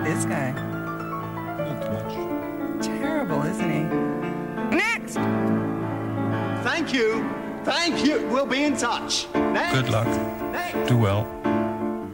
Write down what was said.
this guy. Not much. Terrible, isn't he? Next! Thank you. We'll be in touch. Next. Good luck. Next. Do well.